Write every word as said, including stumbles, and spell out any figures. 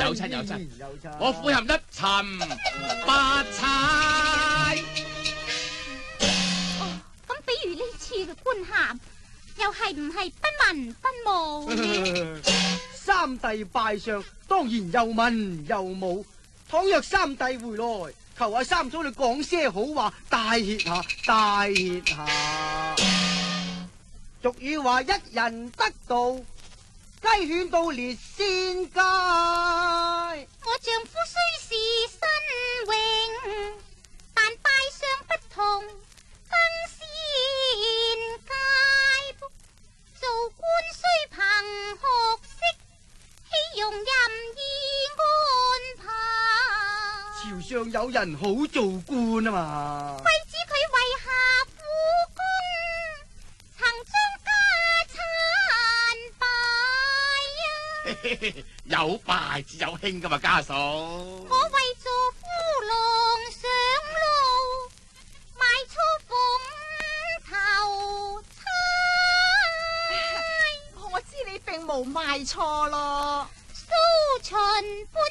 有親有親，我悔含得陳八猜。 哦，咁比如呢次嘅官銜，又係唔係不文不武呢？ 三弟拜相，當然又文又武。倘若三弟回來，求阿三嫂你講些好話，帶挈下，帶挈下。俗語話一人得道，雞犬都列仙界。 我丈夫雖是新榮，但拜相不同登仙界。做官須憑學識，豈容任意安排。 朝上有人好做官啊嘛。 貴指佢為下苦功，曾將家產敗啊！ 有敗自有興噶嘛，家嫂。 我為助夫郎上路，賣錯鳳頭釵。 我知你並無賣錯咯。 蘇秦半